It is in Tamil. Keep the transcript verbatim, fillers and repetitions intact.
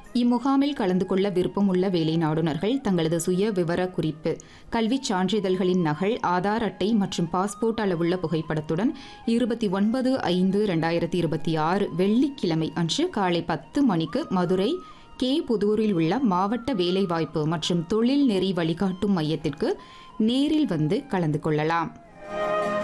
இம்முகாமில் கலந்து கொள்ள விருப்பமுள்ள வேலை நாடுனர்கள் தங்களது சுய விவர குறிப்பு, கல்விச் சான்றிதழ்களின் நகல், ஆதார் அட்டை மற்றும் பாஸ்போர்ட் அளவுள்ள புகைப்படத்துடன் இருபத்தி ஒன்பது ஐந்து இரண்டாயிரத்தி இருபத்தி ஆறு வெள்ளிக்கிழமை அன்று காலை பத்து மணிக்கு மதுரை கே புதூரில் உள்ள மாவட்ட வேலைவாய்ப்பு மற்றும் தொழில் நெறி வழிகாட்டும் மையத்திற்கு நேரில் வந்து கலந்து கொள்ளலாம்.